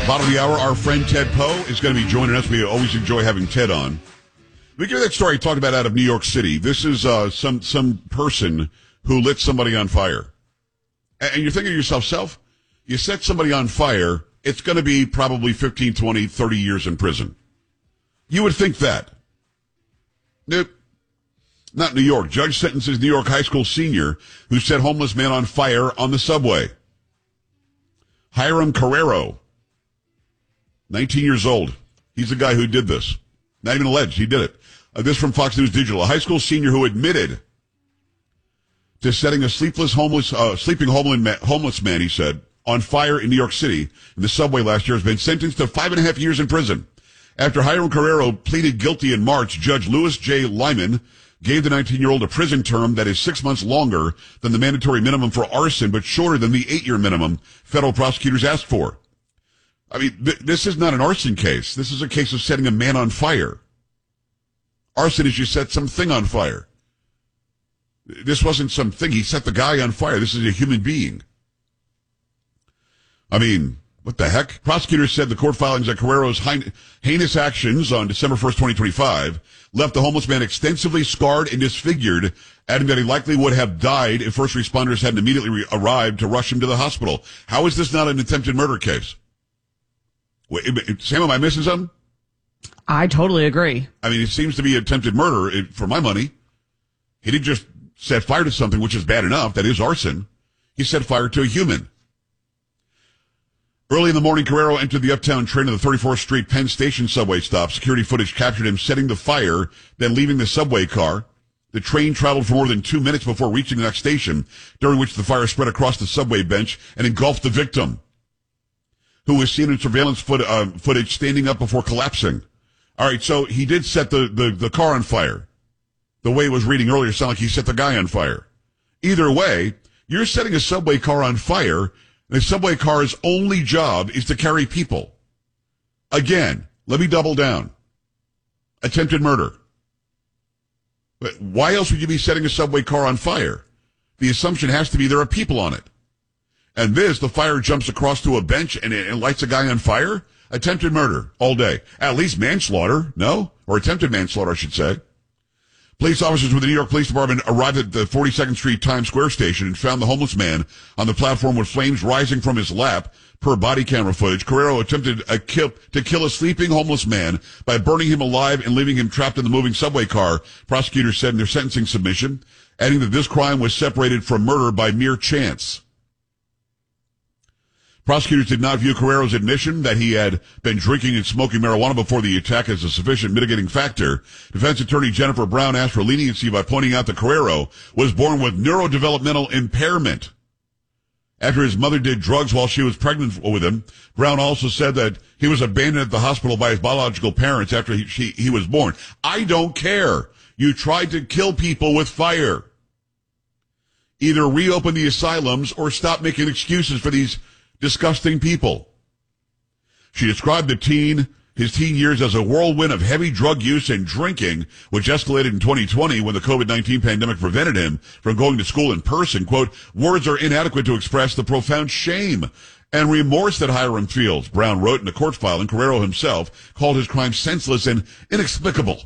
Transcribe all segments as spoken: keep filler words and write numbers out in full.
Bottom of the hour, our friend Ted Poe is going to be joining us. We always enjoy having Ted on. Let me give you that story I talked about out of New York City. This is uh, some some person who lit somebody on fire. And you're thinking to yourself, self, you set somebody on fire, it's going to be probably fifteen, twenty, thirty years in prison. You would think that. Nope. Not New York. Judge sentences New York high school senior who set homeless man on fire on the subway. Hiram Carrero, nineteen years old. He's the guy who did this. Not even alleged. He did it. Uh, this from Fox News Digital. A high school senior who admitted to setting a sleepless homeless, uh, sleeping homeless man, he said, on fire in New York City in the subway last year has been sentenced to five and a half years in prison. After Hiram Carrero pleaded guilty in March, Judge Louis J. Lyman gave the nineteen-year-old a prison term that is six months longer than the mandatory minimum for arson, but shorter than the eight-year minimum federal prosecutors asked for. I mean, th- this is not an arson case. This is a case of setting a man on fire. Arson is you set something on fire. This wasn't something. He set the guy on fire. This is a human being. I mean, what the heck? Prosecutors said the court filings on Carrero's heinous actions on December first, twenty twenty-five left the homeless man extensively scarred and disfigured, adding that he likely would have died if first responders hadn't immediately re- arrived to rush him to the hospital. How is this not an attempted murder case? Wait, Sam, am I missing something? I totally agree. I mean, it seems to be attempted murder for my money. He didn't just set fire to something, which is bad enough. That is arson. He set fire to a human. Early in the morning, Carrero entered the uptown train of the thirty-fourth Street Penn Station subway stop. Security footage captured him setting the fire, then leaving the subway car. The train traveled for more than two minutes before reaching the next station, during which the fire spread across the subway bench and engulfed the victim, who was seen in surveillance foot, uh, footage standing up before collapsing. All right, so he did set the, the, the car on fire. The way it was reading earlier sounded like he set the guy on fire. Either way, you're setting a subway car on fire. The subway car's only job is to carry people. Again, let me double down. Attempted murder. But why else would you be setting a subway car on fire? The assumption has to be there are people on it. And this, the fire jumps across to a bench and it lights a guy on fire? Attempted murder all day. At least manslaughter, no? Or attempted manslaughter, I should say. Police officers with the New York Police Department arrived at the forty-second Street Times Square station and found the homeless man on the platform with flames rising from his lap. Per body camera footage, Carrero attempted a kill, to kill a sleeping homeless man by burning him alive and leaving him trapped in the moving subway car, prosecutors said in their sentencing submission, adding that this crime was separated from murder by mere chance. Prosecutors did not view Carrero's admission that he had been drinking and smoking marijuana before the attack as a sufficient mitigating factor. Defense attorney Jennifer Brown asked for leniency by pointing out that Carrero was born with neurodevelopmental impairment. After his mother did drugs while she was pregnant with him, Brown also said that he was abandoned at the hospital by his biological parents after he, she, he was born. I don't care. You tried to kill people with fire. Either reopen the asylums or stop making excuses for these disgusting people. She described the teen, his teen years as a whirlwind of heavy drug use and drinking, which escalated in twenty twenty when the COVID nineteen pandemic prevented him from going to school in person. Quote, words are inadequate to express the profound shame and remorse that Hiram feels, Brown wrote in a court filing. Carrero himself called his crime senseless and inexplicable.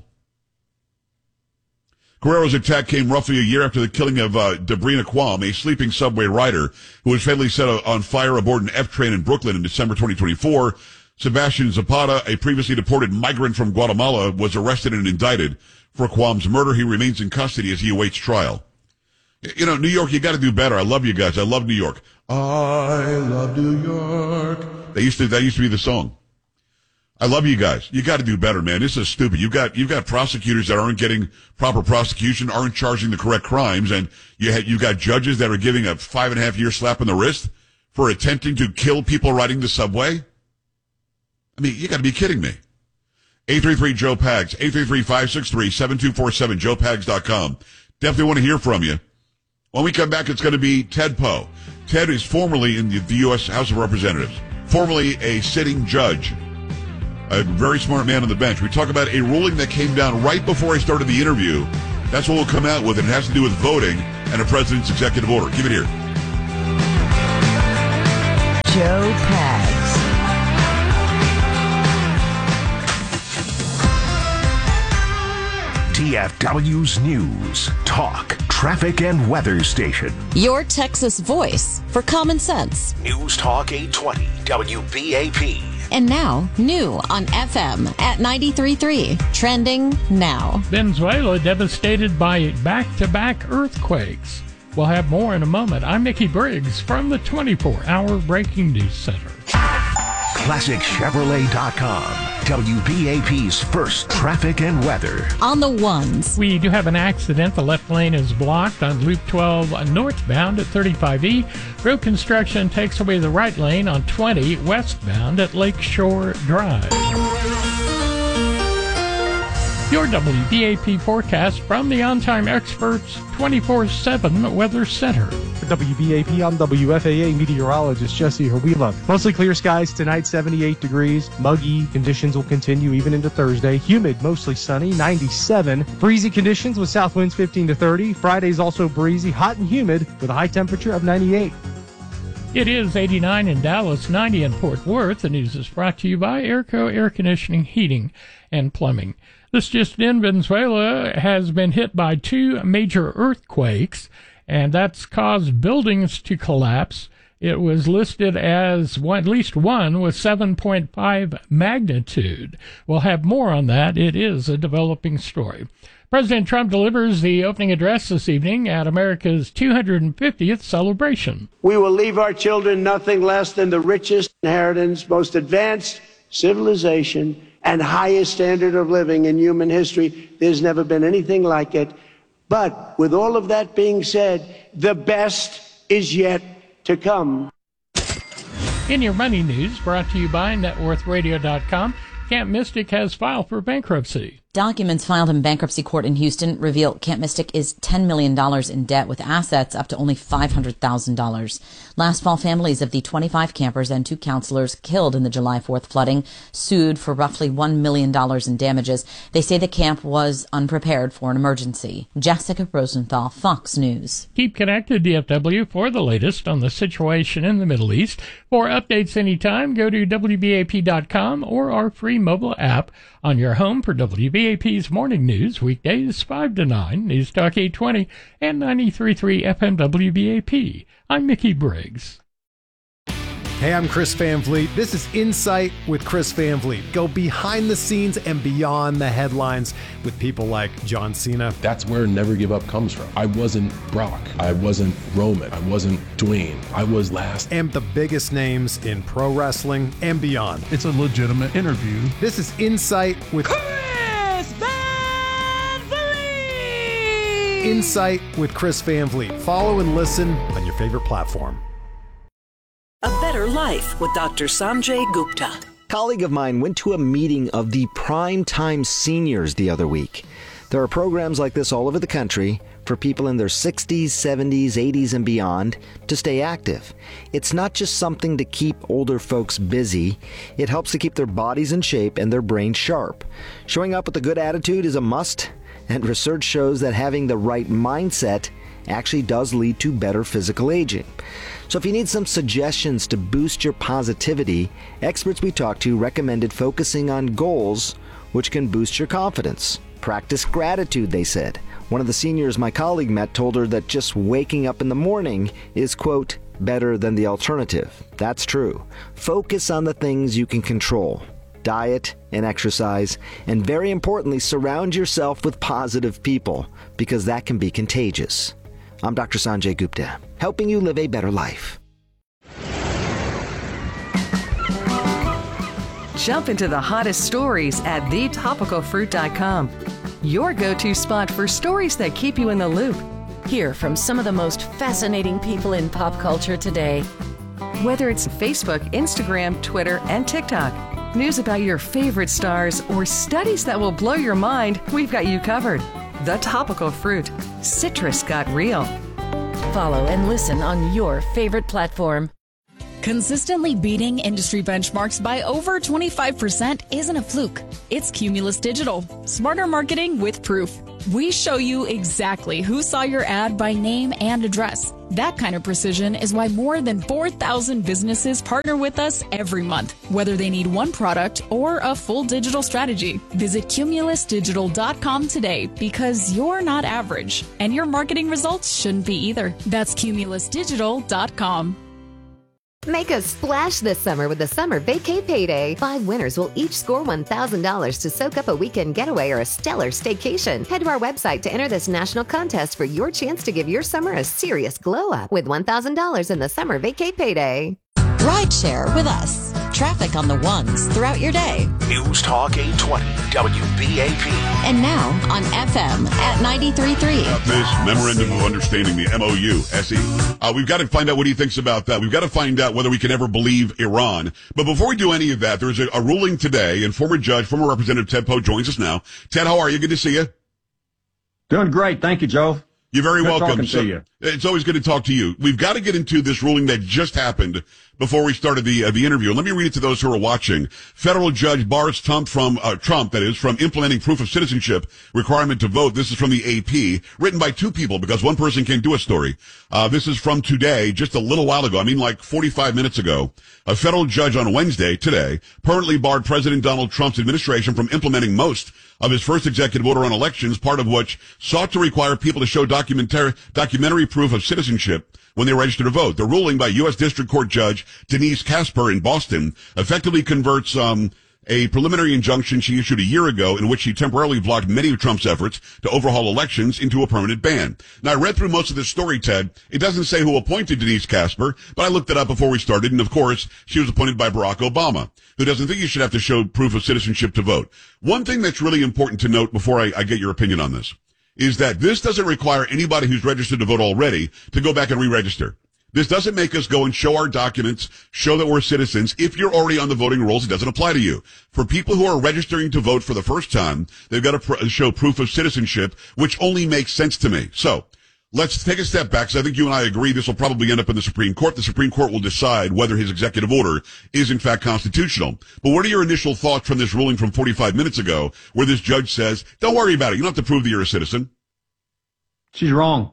Carrero's attack came roughly a year after the killing of uh, Debrina Quam, a sleeping subway rider who was fatally set on fire aboard an F train in Brooklyn in December twenty twenty-four. Sebastian Zapata, a previously deported migrant from Guatemala, was arrested and indicted for Quam's murder. He remains in custody as he awaits trial. You know, New York, you got to do better. I love you guys. I love New York. I love New York. That used to that used to be the song. I love you guys. You got to do better, man. This is stupid. You've got, you've got prosecutors that aren't getting proper prosecution, aren't charging the correct crimes, and you ha- you've got judges that are giving a five and a half year slap on the wrist for attempting to kill people riding the subway. I mean, you got to be kidding me. eight three three Joe Pags, eight three three, five six three, seven two four seven, joe pags dot com. Definitely want to hear from you. When we come back, it's going to be Ted Poe. Ted is formerly in the, the U S House of Representatives, formerly a sitting judge. A very smart man on the bench. We talk about a ruling that came down right before I started the interview. That's what we'll come out with, and it has to do with voting and a president's executive order. Keep it here. Joe Pags. D F W's News, Talk, Traffic, and Weather Station. Your Texas voice for common sense. News Talk eight twenty W B A P. And now, new on F M at ninety-three point three. Trending now. Venezuela devastated by back-to-back earthquakes. We'll have more in a moment. I'm Mickey Briggs from the twenty-four hour Breaking News Center. Classic Chevrolet dot com. W B A P's first traffic and weather. On the ones. We do have an accident. The left lane is blocked on Loop twelve northbound at thirty-five E. Road construction takes away the right lane on twenty westbound at Lakeshore Drive. Your W B A P forecast from the On-Time Experts twenty-four seven Weather Center. For W B A P, I'm W F A A meteorologist Jesse Herwila. Mostly clear skies tonight, seventy-eight degrees. Muggy conditions will continue even into Thursday. Humid, mostly sunny, ninety-seven. Breezy conditions with south winds fifteen to thirty. Friday's also breezy, hot and humid with a high temperature of ninety-eight. It is eighty-nine in Dallas, ninety in Fort Worth. The news is brought to you by Airco Air Conditioning, Heating, and Plumbing. This just in, Venezuela has been hit by two major earthquakes, and that's caused buildings to collapse. It was listed as one, at least one with seven point five magnitude. We'll have more on that. It is a developing story. President Trump delivers the opening address this evening at America's two hundred fiftieth celebration. We will leave our children nothing less than the richest inheritance, most advanced civilization, and highest standard of living in human history. There's never been anything like it. But with all of that being said, the best is yet to come. In your money news, brought to you by net worth radio dot com, Camp Mystic has filed for bankruptcy. Documents filed in bankruptcy court in Houston reveal Camp Mystic is ten million dollars in debt with assets up to only five hundred thousand dollars. Last fall, families of the twenty-five campers and two counselors killed in the July fourth flooding sued for roughly one million dollars in damages. They say the camp was unprepared for an emergency. Jessica Rosenthal, Fox News. Keep connected, D F W, for the latest on the situation in the Middle East. For updates anytime, go to W B A P dot com or our free mobile app on your home for W B A P's morning news, weekdays five to nine, News Talk eight twenty and ninety-three point three F M W B A P. I'm Mickey Briggs. Hey, I'm Chris Van Vliet. This is Insight with Chris Van Vliet. Go behind the scenes and beyond the headlines with people like John Cena. That's where Never Give Up comes from. I wasn't Brock. I wasn't Roman. I wasn't Dwayne. I was last. And the biggest names in pro wrestling and beyond. It's a legitimate interview. This is Insight with Chris Van Vliet! Insight with Chris Van Vliet. Follow and listen on your favorite platform. A Better Life with Doctor Sanjay Gupta. A colleague of mine went to a meeting of the Prime Time Seniors the other week. There are programs like this all over the country for people in their sixties, seventies, eighties, and beyond to stay active. It's not just something to keep older folks busy. It helps to keep their bodies in shape and their brains sharp. Showing up with a good attitude is a must, and research shows that having the right mindset actually does lead to better physical aging. So if you need some suggestions to boost your positivity, experts we talked to recommended focusing on goals which can boost your confidence. Practice gratitude, they said. One of the seniors my colleague met told her that just waking up in the morning is, quote, better than the alternative. That's true. Focus on the things you can control. Diet and exercise, and very importantly, surround yourself with positive people, because that can be contagious. I'm Doctor Sanjay Gupta, helping you live a better life. Jump into the hottest stories at the topical fruit dot com. Your go-to spot for stories that keep you in the loop. Hear from some of the most fascinating people in pop culture today. Whether it's Facebook, Instagram, Twitter, and TikTok, news about your favorite stars, or studies that will blow your mind, we've got you covered. The Topical Fruit. Citrus got real. Follow and listen on your favorite platform. Consistently beating industry benchmarks by over twenty-five percent isn't a fluke. It's Cumulus Digital. Smarter marketing with proof. We show you exactly who saw your ad by name and address. That kind of precision is why more than four thousand businesses partner with us every month, whether they need one product or a full digital strategy. Visit cumulus digital dot com today because you're not average, and your marketing results shouldn't be either. That's cumulus digital dot com. Make a splash this summer with the Summer Vacay Payday. Five winners will each score one thousand dollars to soak up a weekend getaway or a stellar staycation. Head to our website to enter this national contest for your chance to give your summer a serious glow up with one thousand dollars in the Summer Vacay Payday. Rideshare with us. Traffic on the ones throughout your day. News Talk eight twenty W B A P. And now on F M at ninety-three point three. Uh, this Memorandum of Understanding, the M O U, S E. Uh, we've got to find out what he thinks about that. We've got to find out whether we can ever believe Iran. But before we do any of that, there's a, a ruling today, and former judge, former Representative Ted Poe joins us now. Ted, how are you? Good to see you. Doing great. Thank you, Joe. You're very Good welcome. talking So, to you. It's always good to talk to you. We've got to get into this ruling that just happened before we started the uh, the interview. And let me read it to those who are watching. Federal judge bars Trump from uh, Trump, that is, from implementing proof of citizenship requirement to vote. This is from the A P, written by two people because one person can't do a story. Uh, this is from today, just a little while ago. I mean, like forty-five minutes ago. A federal judge on Wednesday, today, permanently barred President Donald Trump's administration from implementing most of his first executive order on elections, part of which sought to require people to show documentary, documentary proof of citizenship when they register to vote. The ruling by U S District Court Judge Denise Casper in Boston effectively converts um a preliminary injunction she issued a year ago in which she temporarily blocked many of Trump's efforts to overhaul elections into a permanent ban. Now, I read through most of this story, Ted. It doesn't say who appointed Denise Casper, but I looked it up before we started, and of course, she was appointed by Barack Obama, who doesn't think you should have to show proof of citizenship to vote. One thing that's really important to note before I, I get your opinion on this is that this doesn't require anybody who's registered to vote already to go back and re-register. This doesn't make us go and show our documents, show that we're citizens. If you're already on the voting rolls, it doesn't apply to you. For people who are registering to vote for the first time, they've got to pr- show proof of citizenship, which only makes sense to me. So let's take a step back, because I think you and I agree this will probably end up in the Supreme Court. The Supreme Court will decide whether his executive order is in fact constitutional. But what are your initial thoughts from this ruling from forty-five minutes ago, where this judge says, don't worry about it. You don't have to prove that you're a citizen. She's wrong.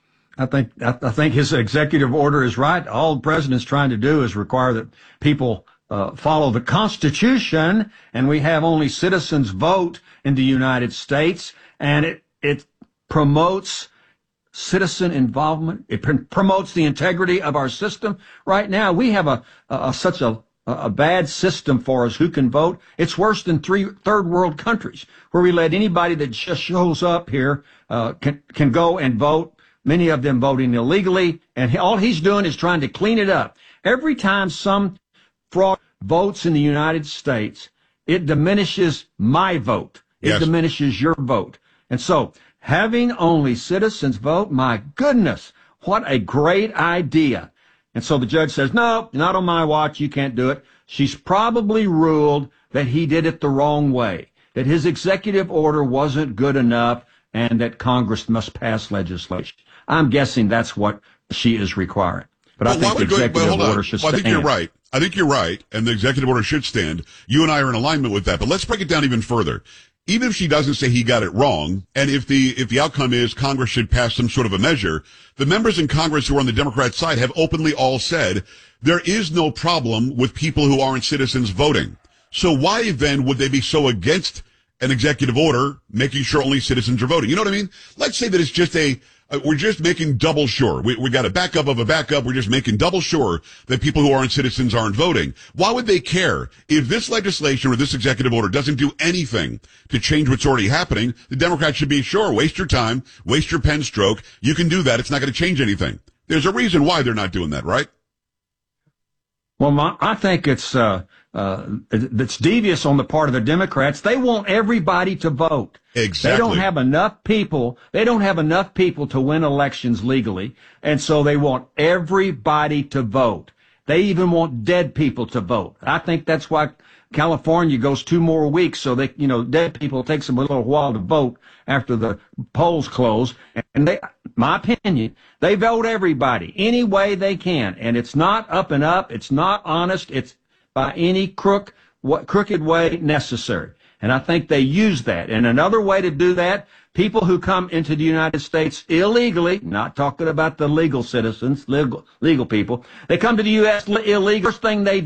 I think I, I think his executive order is right. All the president's trying to do is require that people uh, follow the Constitution, and we have only citizens vote in the United States, and it it promotes citizen involvement. It pr- promotes the integrity of our system. Right now, we have a, a, a such a a bad system for us who can vote. It's worse than three third world countries where we let anybody that just shows up here uh, can can go and vote. Many of them voting illegally, and he, all he's doing is trying to clean it up. Every time some fraud votes in the United States, it diminishes my vote. It yes. diminishes your vote. And so having only citizens vote, my goodness, what a great idea. And so the judge says, no, not on my watch. You can't do it. She's probably ruled that he did it the wrong way, that his executive order wasn't good enough, and that Congress must pass legislation. I'm guessing that's what she is requiring. But well, I think the executive go, order should well, stand. I think you're right. I think you're right, and the executive order should stand. You and I are in alignment with that. But let's break it down even further. Even if she doesn't say he got it wrong, and if the if the outcome is Congress should pass some sort of a measure, the members in Congress who are on the Democrat side have openly all said there is no problem with people who aren't citizens voting. So why then would they be so against an executive order making sure only citizens are voting? You know what I mean? Let's say that it's just a uh, we're just making double sure. We we got a backup of a backup. We're just making double sure that people who aren't citizens aren't voting. Why would they care if this legislation or this executive order doesn't do anything to change what's already happening? The Democrats should be sure. Waste your time. Waste your pen stroke. You can do that. It's not going to change anything. There's a reason why they're not doing that, right? Well, my, I think it's uh, uh, it's devious on the part of the Democrats. They want everybody to vote. Exactly. They don't have enough people. They don't have enough people to win elections legally, and so they want everybody to vote. They even want dead people to vote. I think that's why California goes two more weeks, so they, you know, dead people takes them a little while to vote after the polls close. And they, my opinion, they vote everybody any way they can, and it's not up and up. It's not honest. It's by any crook, what crooked way necessary. And I think they use that. And another way to do that, people who come into the United States illegally, not talking about the legal citizens, legal, legal people, they come to the U S illegally. First thing they